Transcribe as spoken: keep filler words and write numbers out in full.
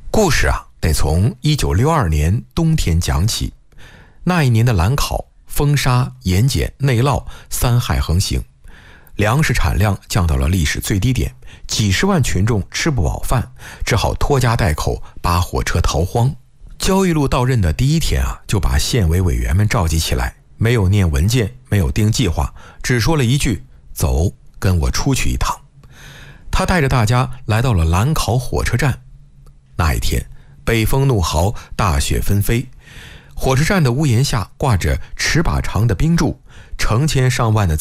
故事啊，得从一九六二年冬天讲起。那一年的兰考，风沙、盐碱、内涝三害横行，粮食产量降到了历史最低点，几十万群众吃不饱饭，只好拖家带口扒火车逃荒。焦裕禄到任的第一天啊，就把县委委员们召集起来，没有念文件，没有定计划，只说了一句：走，跟我出去一趟。他带着大家来到了兰考火车站。那一天北风怒号，大雪纷飞，火车站的屋檐下挂着尺把长的冰柱，成千上万的